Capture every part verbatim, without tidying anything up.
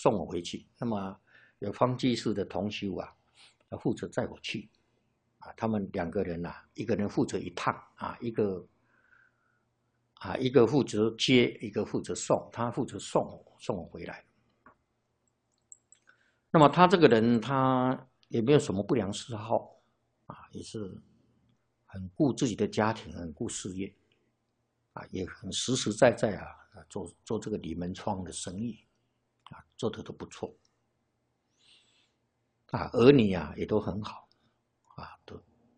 送我回去。那么有方济士的同修啊，他负责载我去啊。他们两个人啊，一个人负责一趟啊，一个啊一个负责接，一个负责送，他负责送我送我回来。那么他这个人，他也没有什么不良嗜好啊，也是很顾自己的家庭，很顾事业啊，也很实实在在啊，做做这个铝门窗的生意啊，做的都不错啊，儿女啊也都很好啊，都。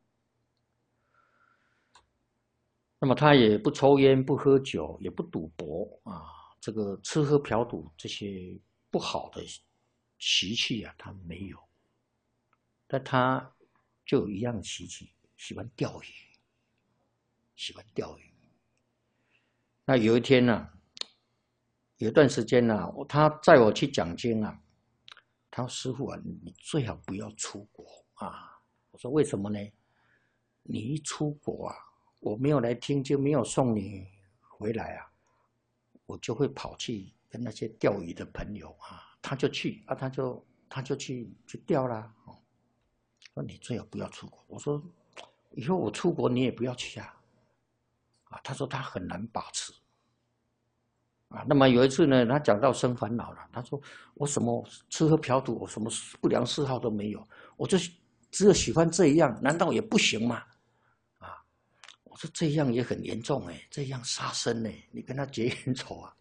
那么他也不抽烟，不喝酒，也不赌博啊，这个吃喝嫖赌这些不好的习气啊，他没有。但他就有一样习气，喜欢钓鱼，喜欢钓鱼。那有一天呢、啊，有一段时间呢、啊，他载我去讲经啊，他说：“师父啊，你最好不要出国啊。”我说：“为什么呢？你一出国啊，我没有来听经，没有送你回来啊，我就会跑去跟那些钓鱼的朋友啊，他就去啊，他就他就去去钓啦。说你最好不要出国。”我说：“以后我出国你也不要去啊。”啊，他说他很难把持。啊，那么有一次呢，他讲到生烦恼了，他说我什么吃喝嫖赌，我什么不良嗜好都没有，我就只有喜欢这样，难道也不行吗？啊，我说这样也很严重哎，这样杀生呢，你跟他结冤仇啊。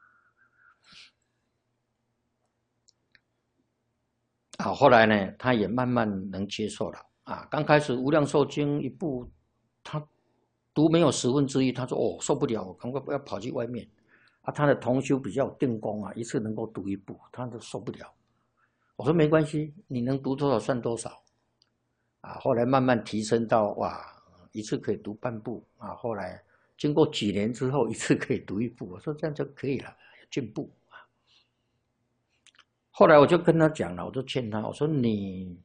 啊，后来呢，他也慢慢能接受了啊。刚开始《无量寿经》一部，他读没有十分之一，他说哦受不了，我赶快要跑去外面。啊，他的同修比较有定功啊，一次能够读一部，他都受不了。我说没关系，你能读多少算多少。啊，后来慢慢提升到哇，一次可以读半部啊。后来经过几年之后，一次可以读一部。我说这样就可以了，进步啊。后来我就跟他讲了，我就劝他，我说你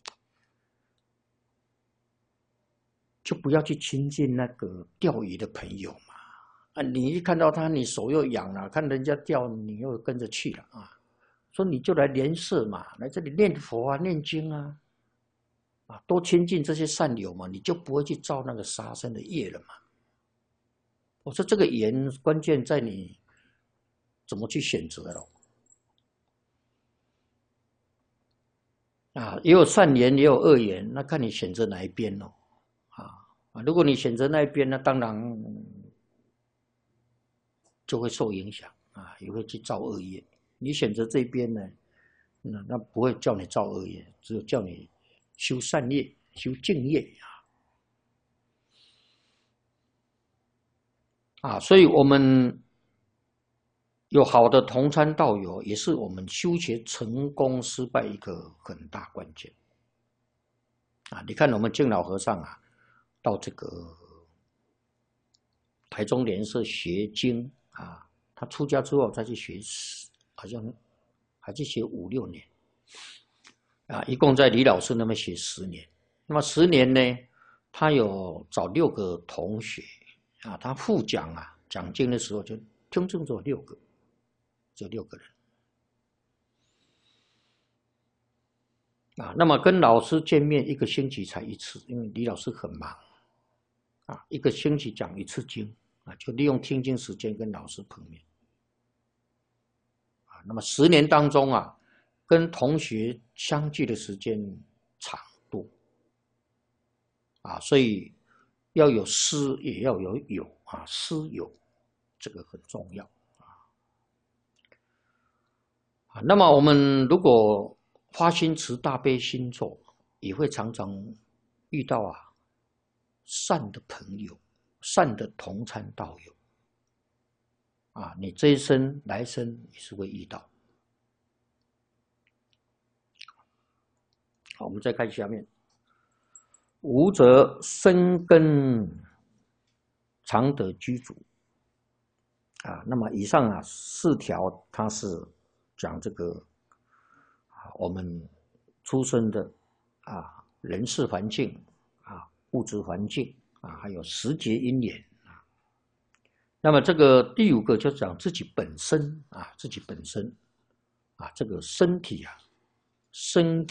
就不要去亲近那个钓鱼的朋友嘛。啊，你一看到他，你手又痒了，看人家钓，你又跟着去了啊。说你就来莲社嘛，来这里念佛啊，念经啊，啊，多亲近这些善友嘛，你就不会去造那个杀生的业了嘛。我说这个缘关键在你怎么去选择了。啊，也有善缘，也有恶缘，那看你选择哪一边咯。啊，如果你选择那一边，那当然就会受影响啊，也会去造恶业。你选择这边呢，那那不会叫你造恶业，只有叫你修善业、修净业啊。啊，所以我们有好的同参道友，也是我们修学成功失败一个很大关键啊。你看我们净老和尚啊，到这个台中莲社学经啊，他出家之后再去学，好像还去学五六年啊，一共在李老师那边学十年。那么十年呢，他有找六个同学啊，他副讲啊，讲经的时候就听证只有六个，只有六个人啊。那么跟老师见面一个星期才一次，因为李老师很忙啊，一个星期讲一次经啊，就利用听经时间跟老师碰面啊。那么十年当中啊，跟同学相聚的时间长多啊，所以要有师也要有友啊，师友这个很重要啊。啊，那么我们如果发心持大悲心咒，也会常常遇到啊善的朋友、善的同参道友啊，你这一生来生也是会遇到。好，我们再看下面，无则生根常得居住啊。那么以上啊四条，它是讲这个啊我们出生的啊人事环境啊物质环境啊，还有时节因缘啊。那么这个第五个就讲自己本身啊，自己本身啊，这个身体啊，身